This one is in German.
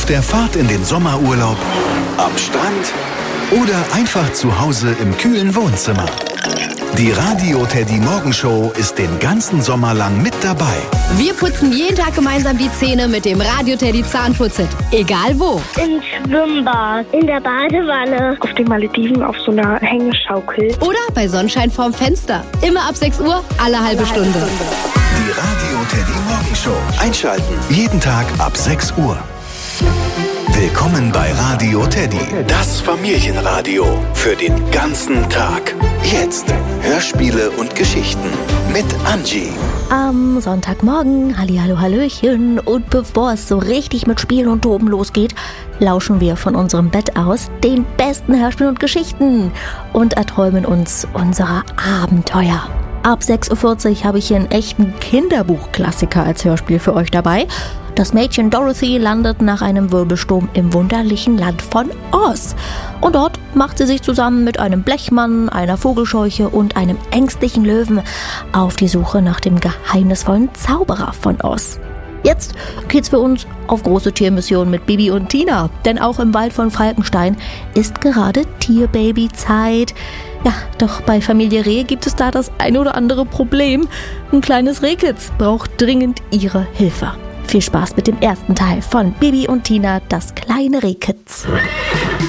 Auf der Fahrt in den Sommerurlaub, am Strand oder einfach zu Hause im kühlen Wohnzimmer. Die Radio Teddy Morgenshow ist den ganzen Sommer lang mit dabei. Wir putzen jeden Tag gemeinsam die Zähne mit dem Radio Teddy Zahnputzset. Egal wo. Im Schwimmbad, in der Badewanne, auf den Malediven auf so einer Hängeschaukel. Oder bei Sonnenschein vorm Fenster. Immer ab 6 Uhr, alle halbe Stunde. Die Radio Teddy Morgenshow. Einschalten. Jeden Tag ab 6 Uhr. Willkommen bei Radio Teddy. Das Familienradio für den ganzen Tag. Jetzt Hörspiele und Geschichten mit Angie. Am Sonntagmorgen, hallihallo, hallöchen. Und bevor es so richtig mit Spielen und Toben losgeht, lauschen wir von unserem Bett aus den besten Hörspielen und Geschichten und erträumen uns unserer Abenteuer. Ab 6.40 Uhr habe ich hier einen echten Kinderbuchklassiker als Hörspiel für euch dabei. Das Mädchen Dorothy landet nach einem Wirbelsturm im wunderlichen Land von Oz. Und dort macht sie sich zusammen mit einem Blechmann, einer Vogelscheuche und einem ängstlichen Löwen auf die Suche nach dem geheimnisvollen Zauberer von Oz. Jetzt geht's für uns auf große Tiermission mit Bibi und Tina, denn auch im Wald von Falkenstein ist gerade Tierbabyzeit. Ja, doch bei Familie Reh gibt es da das ein oder andere Problem. Ein kleines Rehkitz braucht dringend ihre Hilfe. Viel Spaß mit dem ersten Teil von Bibi und Tina, das kleine Rehkitz.